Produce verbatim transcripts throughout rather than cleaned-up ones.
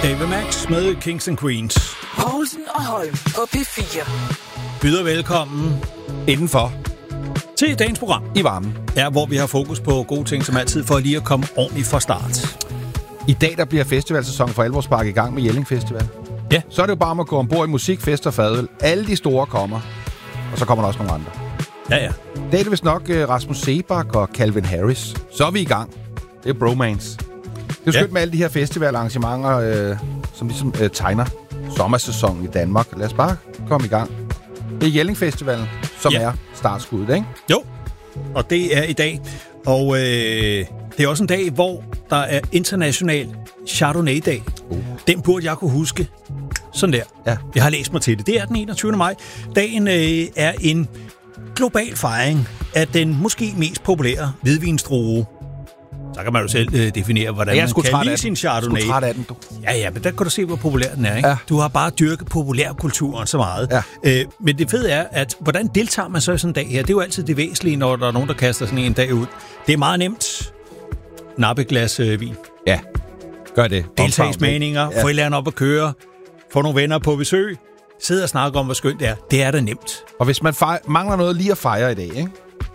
Ava Max med Kings and Queens. Poulsen og Holm på P fire. Byder velkommen indenfor til dagens program. I varmen. Ja, hvor vi har fokus på gode ting som altid, for lige at komme ordentligt fra start. I dag der bliver festivalsæsonen for Alvorspark i gang med Jelling Festival. Ja. Så er det jo bare om at gå ombord i musik, fest og fadøl. Alle de store kommer. Og så kommer der også nogle andre. Ja, ja. I dag er det vist nok uh, Rasmus Seebach og Calvin Harris. Så er vi i gang. Det er bromance. Det er jo skønt ja. med alle de her festivalarrangementer, øh, som ligesom øh, tegner sommersæsonen i Danmark. Lad os bare komme i gang. Det er Jelling Festivalen, som ja. er startskuddet, ikke? Jo, og det er i dag. Og øh, det er også en dag, hvor der er international Chardonnay-dag. Uh. Den burde jeg kunne huske. Sådan der. Ja. Jeg har læst mig til det. Det er den enogtyvende maj. Dagen øh, er en global fejring af den måske mest populære hvidvinsdrue. Så kan man jo selv øh, definere, hvordan ja, man kan lide sin Chardonnay. Jeg er træt af den, du. Ja, ja, men der kan du se, hvor populær den er, ikke? Ja. Du har bare dyrket populærkulturen så meget. Ja. Øh, men det fede er, at hvordan deltager man så i sådan en dag her? Det er jo altid det væsentlige, når der er nogen, der kaster sådan en dag ud. Det er meget nemt. Nappe et glas øh, vin. Ja, gør det. Deltagsmeninger, ja. Få et eller andet op at køre, få nogle venner på besøg, sidde og snakke om, hvor skønt det er. Det er da nemt. Og hvis man fej- mangler noget lige at fejre i dag, ikke?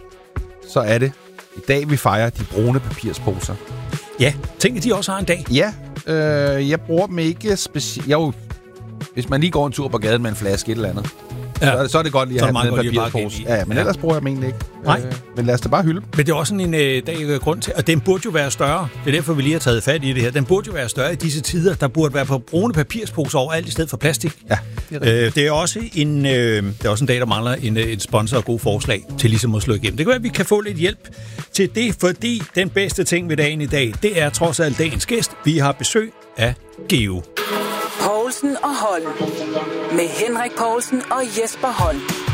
Så er det i dag, vi fejrer de brune papirsposer. Ja, tænk, at de også har en dag. Ja, øh, jeg bruger dem ikke specielt. Jo, hvis man lige går en tur på gaden med en flaske et eller andet, ja. så, er det, så er det godt lige at have den papirspose. Ja, men ja. ellers bruger jeg dem egentlig ikke. Nej. Øh, men lad os da bare hylde. Men det er også sådan en øh, dag grund til, og den burde jo være større. Det er derfor, vi lige har taget fat i det her. Den burde jo være større i disse tider. Der burde være på brune papirsposer overalt i stedet for plastik. Ja, det er, øh, det er også en øh, det er også en dag, der mangler en, en sponsor og god forslag til ligesom at slå igennem. Det kan være, at vi kan få lidt hjælp til det, fordi den bedste ting ved dagen i dag, det er trods alt dagens gæst. Vi har besøg af Geo. Poulsen og Holm med Henrik Poulsen og Jesper Holm.